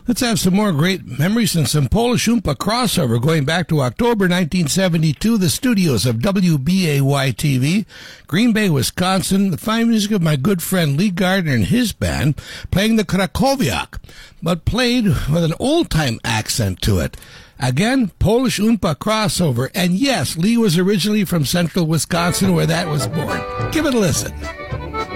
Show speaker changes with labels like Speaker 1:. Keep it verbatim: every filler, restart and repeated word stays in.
Speaker 1: Let's have some more great memories and some Polish Oompa crossover going back to October nineteen seventy-two, the studios of W B A Y T V, Green Bay, Wisconsin. The fine music of my good friend Lee Gardner and his band playing the Krakowiak, but played with an old-time accent to it. Again, Polish Oompa crossover. And yes, Lee was originally from central Wisconsin where that was born. Give it a listen.